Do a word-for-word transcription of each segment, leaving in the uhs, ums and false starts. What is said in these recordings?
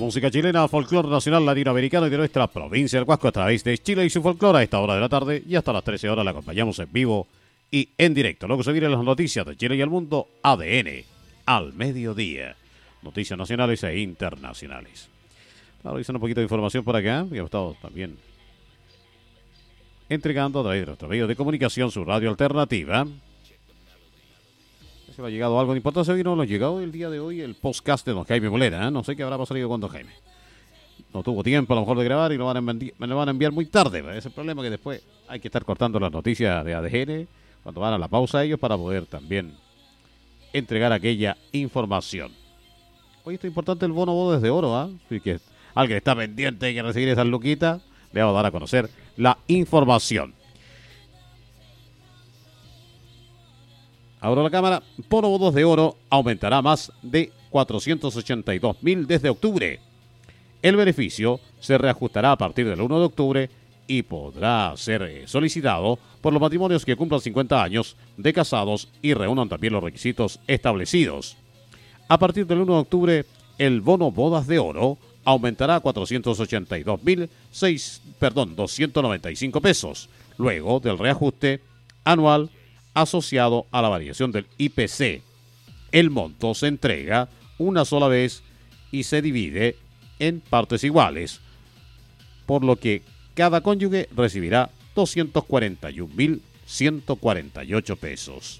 música chilena, folclore nacional latinoamericano y de nuestra provincia del Huasco a través de Chile y su folclore a esta hora de la tarde y hasta las trece horas la acompañamos en vivo y en directo. Luego se vienen las noticias de Chile y el mundo, A D N, al mediodía. Noticias nacionales e internacionales. Ahora dicen un poquito de información por acá, y hemos estado también entregando a través de nuestro medio de comunicación su radio alternativa. Se me ha llegado algo de importancia hoy, no nos ha llegado el día de hoy el podcast de don Jaime Molera, ¿eh? No sé qué habrá pasado con don Jaime. No tuvo tiempo a lo mejor de grabar y lo van a enviar, me lo van a enviar muy tarde. Ese es el problema, que después hay que estar cortando las noticias de A D N cuando van a la pausa ellos para poder también entregar aquella información. Hoy esto es importante, el bono bodas de oro, ¿ah? ¿eh? Así que alguien está pendiente de que recibir esas luquitas, le vamos a dar a conocer la información. Ahora la cámara, bono bodas de oro aumentará más de cuatrocientos ochenta y dos mil desde octubre. El beneficio se reajustará a partir del primero de octubre y podrá ser solicitado por los matrimonios que cumplan cincuenta años de casados y reúnan también los requisitos establecidos. A partir del primero de octubre, el bono bodas de oro aumentará a cuatrocientos ochenta y dos mil doscientos noventa y cinco pesos, luego del reajuste anual asociado a la variación del I P C. El monto se entrega una sola vez y se divide en partes iguales, por lo que cada cónyuge recibirá doscientos cuarenta y un mil ciento cuarenta y ocho pesos.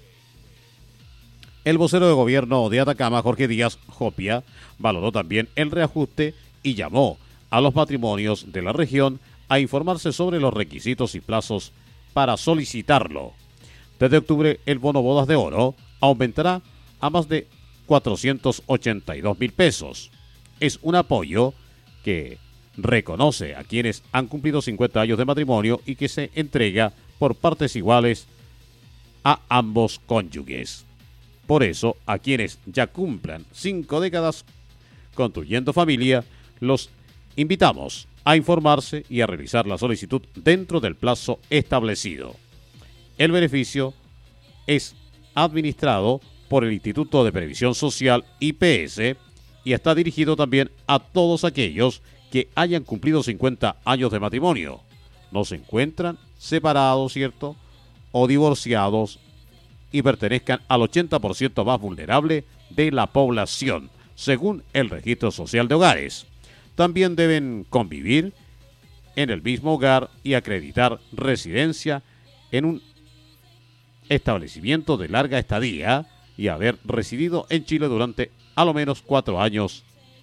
El vocero de gobierno de Atacama, Jorge Díaz Jopia, valoró también el reajuste y llamó a los matrimonios de la región a informarse sobre los requisitos y plazos para solicitarlo. Desde octubre, el bono bodas de oro aumentará a más de cuatrocientos ochenta y dos mil pesos. Es un apoyo que reconoce a quienes han cumplido cincuenta años de matrimonio y que se entrega por partes iguales a ambos cónyuges. Por eso, a quienes ya cumplan cinco décadas construyendo familia, los invitamos a informarse y a realizar la solicitud dentro del plazo establecido. El beneficio es administrado por el Instituto de Previsión Social I P S y está dirigido también a todos aquellos que hayan cumplido cincuenta años de matrimonio, no se encuentran separados, ¿cierto?, o divorciados y pertenezcan al ochenta por ciento más vulnerable de la población, según el Registro Social de Hogares. También deben convivir en el mismo hogar y acreditar residencia en un establecimiento de larga estadía y haber residido en Chile durante a lo menos cuatro años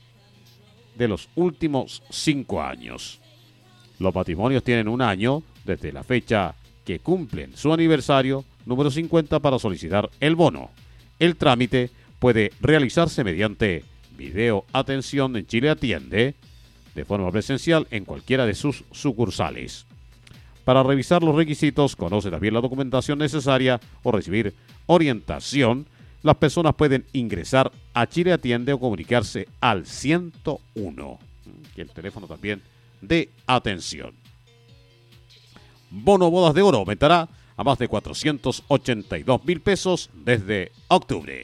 de los últimos cinco años. Los matrimonios tienen un año desde la fecha que cumplen su aniversario número cincuenta para solicitar el bono. El trámite puede realizarse mediante video atención en Chile Atiende de forma presencial en cualquiera de sus sucursales. Para revisar los requisitos, conoce también la documentación necesaria o recibir orientación, las personas pueden ingresar a Chile Atiende o comunicarse al ciento uno, que es el teléfono también de atención. Bono bodas de oro aumentará a más de cuatrocientos ochenta y dos mil pesos desde octubre.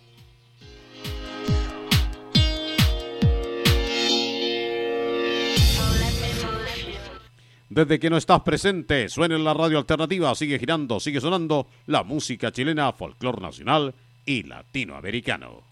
Desde que no estás presente, suena en la radio alternativa, sigue girando, sigue sonando la música chilena, folclor nacional y latinoamericano.